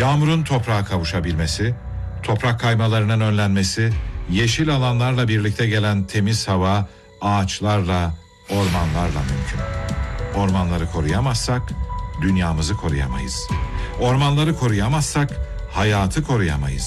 Yağmurun toprağa kavuşabilmesi, toprak kaymalarının önlenmesi, yeşil alanlarla birlikte gelen temiz hava, ağaçlarla, ormanlarla mümkün. Ormanları koruyamazsak dünyamızı koruyamayız. Ormanları koruyamazsak hayatı koruyamayız.